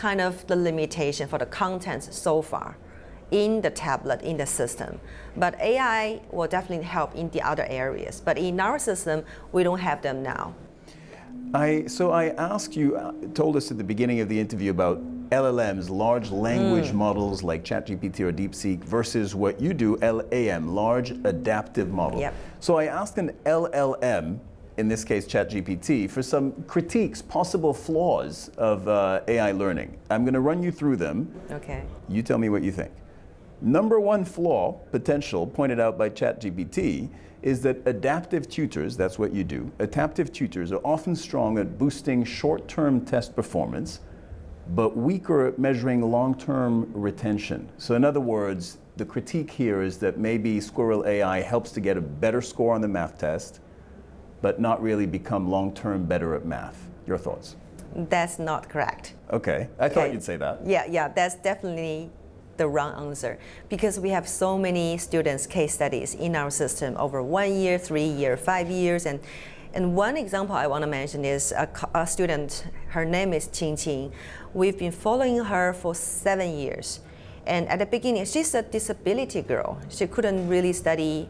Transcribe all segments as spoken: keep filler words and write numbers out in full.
kind of the limitation for the contents so far in the tablet, in the system. But A I will definitely help in the other areas. But in our system, we don't have them now. I, so I asked you, uh, told us at the beginning of the interview about L L Ms, large language mm. models like ChatGPT or DeepSeek, versus what you do, L A M, large adaptive model. Yep. So I asked an L L M, in this case ChatGPT, for some critiques, possible flaws of uh, A I learning. I'm going to run you through them. Okay. You tell me what you think. Number one flaw, potential, pointed out by ChatGPT, is that adaptive tutors, that's what you do, adaptive tutors are often strong at boosting short-term test performance, but weaker at measuring long-term retention. So in other words, the critique here is that maybe Squirrel A I helps to get a better score on the math test, but not really become long-term better at math. Your thoughts? That's not correct. Okay, I okay. thought you'd say that. Yeah, yeah, that's definitely the wrong answer, because we have so many students case studies in our system over one year, three year, five years, and and one example I want to mention is a, a student. Her name is Qing Qing. We've been following her for seven years, and at the beginning, she's a disability girl. She couldn't really study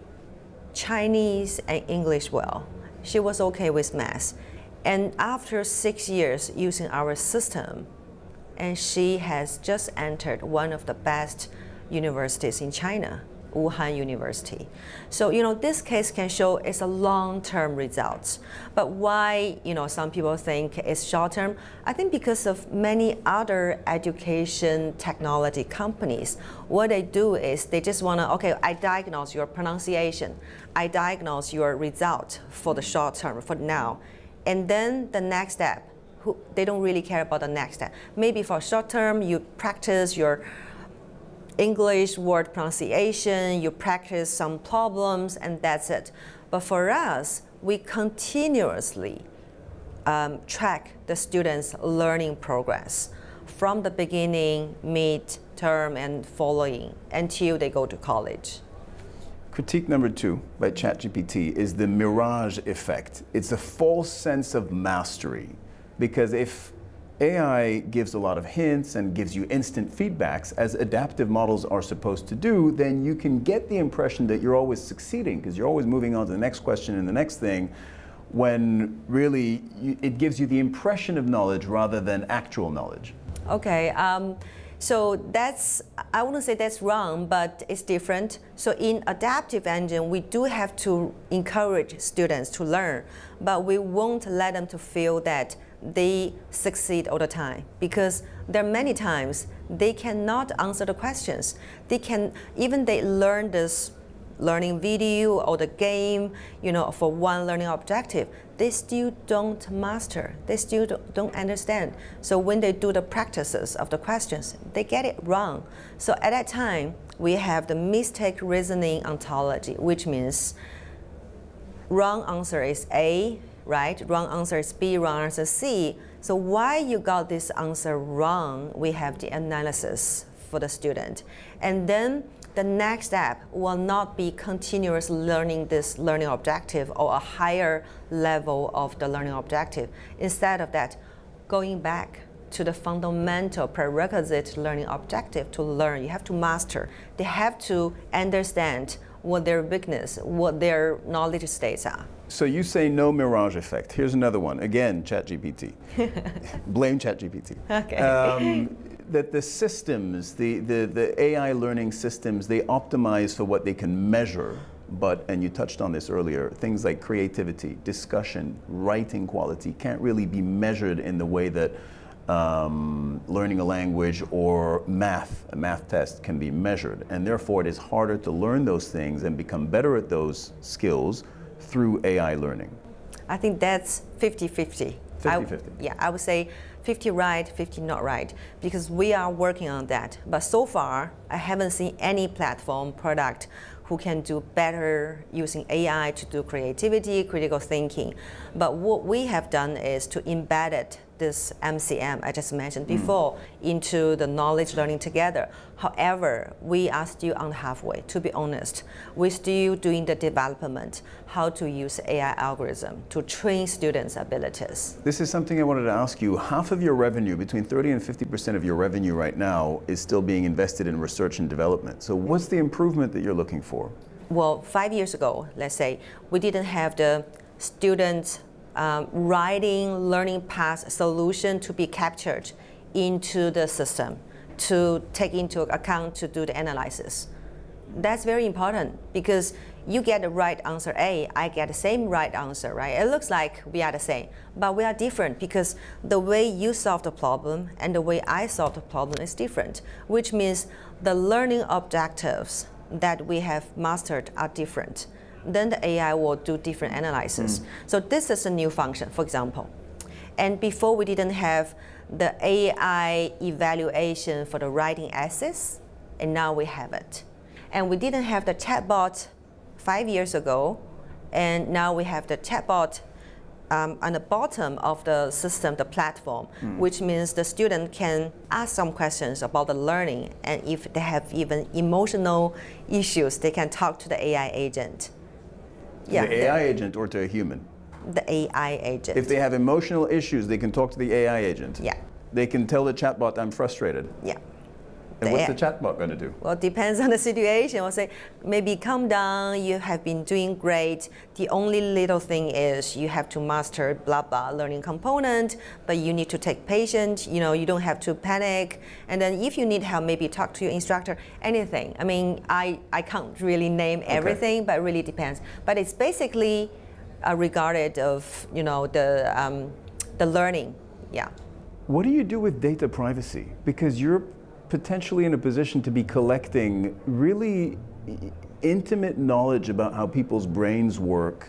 Chinese and English well. She was okay with math, and after six years using our system, and she has just entered one of the best universities in China, Wuhan University. So, you know, this case can show it's a long-term results. But why, you know, some people think it's short-term? I think because of many other education technology companies, what they do is they just want to, okay, I diagnose your pronunciation. I diagnose your result for the short term, for now. And then the next step, who, they don't really care about the next step. Maybe for short term, you practice your English word pronunciation, you practice some problems, and that's it. But for us, we continuously um, track the students' learning progress from the beginning, mid-term, and following until they go to college. Critique number two by ChatGPT is the mirage effect. It's a false sense of mastery. Because if A I gives a lot of hints and gives you instant feedbacks, as adaptive models are supposed to do, then you can get the impression that you're always succeeding, because you're always moving on to the next question and the next thing, when really you, it gives you the impression of knowledge rather than actual knowledge. Okay, um, so that's, I wouldn't say that's wrong, but it's different. So in adaptive engine, we do have to encourage students to learn, but we won't let them to feel that they succeed all the time, because there are many times they cannot answer the questions. They can, even they learn this learning video or the game, you know, for one learning objective, they still don't master, they still don't understand. So when they do the practices of the questions, they get it wrong. So at that time, we have the mistake reasoning ontology, which means wrong answer is A, right? Wrong answer is B, wrong answer is C. So why you got this answer wrong, we have the analysis for the student. And then the next step will not be continuous learning this learning objective or a higher level of the learning objective. Instead of that, going back to the fundamental prerequisite learning objective to learn, you have to master. They have to understand what their weakness, what their knowledge states are. So you say no mirage effect. Here's another one. Again, ChatGPT. Blame ChatGPT. Okay. Um, that the systems, the, the, the A I learning systems, they optimize for what they can measure. But, and you touched on this earlier, things like creativity, discussion, writing quality can't really be measured in the way that um, learning a language or math, a math test can be measured. And therefore it is harder to learn those things and become better at those skills through A I learning. I think that's fifty fifty. fifty fifty. Yeah, I would say fifty right, fifty not right, because we are working on that. But so far, I haven't seen any platform product who can do better using A I to do creativity, critical thinking. But what we have done is to embed it this M C M I just mentioned before mm. into the knowledge learning together. However, we are still on halfway, to be honest. We're still doing the development, how to use A I algorithm to train students' abilities. This is something I wanted to ask you. Half of your revenue, between thirty and fifty percent of your revenue right now, is still being invested in research and development. So what's the improvement that you're looking for? Well, five years ago, let's say, we didn't have the students um, writing learning path solution to be captured into the system, to take into account to do the analysis. That's very important because you get the right answer A, I get the same right answer, right? It looks like we are the same, but we are different because the way you solve the problem and the way I solve the problem is different, which means the learning objectives that we have mastered are different. Then the A I will do different analysis. Mm. So this is a new function, for example. And before we didn't have the A I evaluation for the writing essays, and now we have it. And we didn't have the chatbot five years ago, and now we have the chatbot um, on the bottom of the system, the platform, mm. which means the student can ask some questions about the learning, and if they have even emotional issues, they can talk to the A I agent. Yeah, the A I agent or to a human? The A I agent. If they have emotional issues, they can talk to the A I agent? Yeah. They can tell the chatbot, I'm frustrated? Yeah. And what's the chatbot going to do? Well, it depends on the situation. I'll say, maybe calm down, you have been doing great. The only little thing is you have to master blah, blah, learning component, but you need to take patience, you know, you don't have to panic. And then if you need help, maybe talk to your instructor, anything. I mean, I, I can't really name everything, okay. but it really depends. But it's basically uh, regarded of, you know, the, um, the learning, yeah. What do you do with data privacy? Because you're potentially in a position to be collecting really intimate knowledge about how people's brains work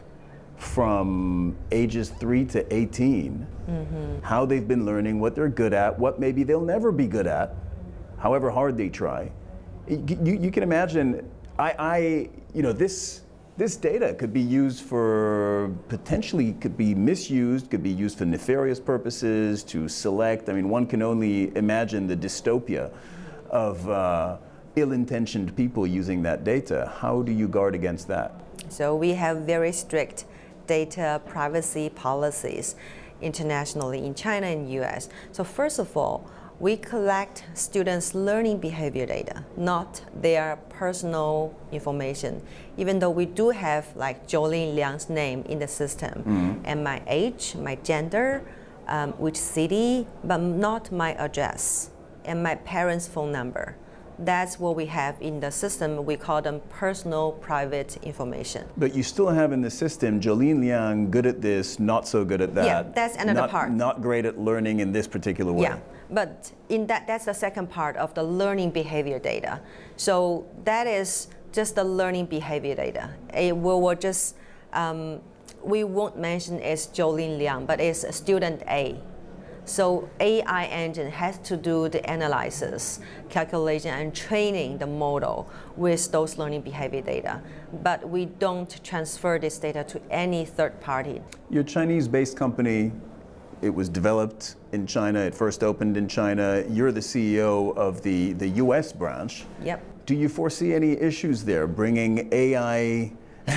from ages three to eighteen, mm-hmm. how they've been learning, what they're good at, what maybe they'll never be good at, however hard they try. You, you can imagine, I, I, you know, this, this data could be used for, potentially could be misused, could be used for nefarious purposes, to select. I mean, one can only imagine the dystopia of uh, ill-intentioned people using that data. How do you guard against that? So we have very strict data privacy policies internationally in China and U S. So first of all, we collect students' learning behavior data, not their personal information. Even though we do have like Jolin Liang's name in the system, mm-hmm. and my age, my gender, um, which city, but not my address, and my parents' phone number. That's what we have in the system. We call them personal private information. But you still have in the system Jolin Liang, good at this, not so good at that. Yeah, that's another not, part. Not great at learning in this particular way. Yeah, but in that, that's the second part of the learning behavior data. So that is just the learning behavior data. It will, will just, um, we won't mention it's Jolin Liang, but it's student A. So A I engine has to do the analysis, calculation, and training the model with those learning behavior data. But we don't transfer this data to any third party. You're a Chinese-based company. It was developed in China. It first opened in China. You're the C E O of the, the U S branch. Yep. Do you foresee any issues there, bringing A I?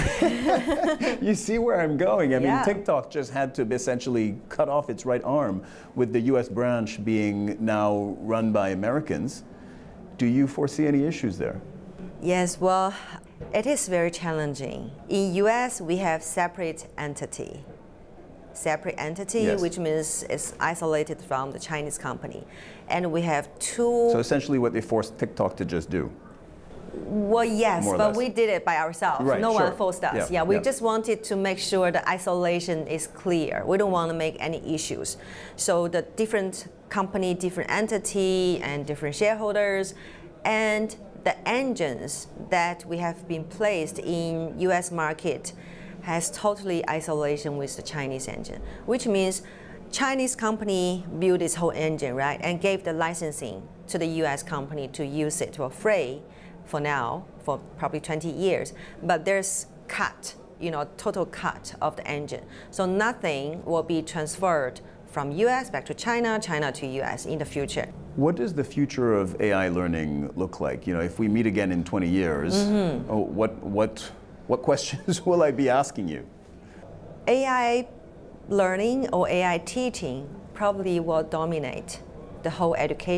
You see where I'm going. I yeah. mean, TikTok just had to essentially cut off its right arm with the U S branch being now run by Americans. Do you foresee any issues there? Yes, well, it is very challenging. In U S, we have separate entity. Separate entity, yes. which means it's isolated from the Chinese company. And we have two... So essentially what they forced TikTok to just do. Well, yes, but less. we did it by ourselves. Right, no sure. one forced us. Yeah, yeah we yeah. just wanted to make sure the isolation is clear. We don't want to make any issues. So the different company, different entity, and different shareholders, and the engines that we have been placed in U S market has totally isolation with the Chinese engine, which means Chinese company built this whole engine, right, and gave the licensing to the U S company to use it for free. For now, for probably twenty years, but there's cut, you know, total cut of the engine. So nothing will be transferred from U S back to China, China to U S in the future. What does the future of A I learning look like? You know, if we meet again in twenty years, mm-hmm. oh, what, what, what questions will I be asking you? A I learning or A I teaching probably will dominate the whole education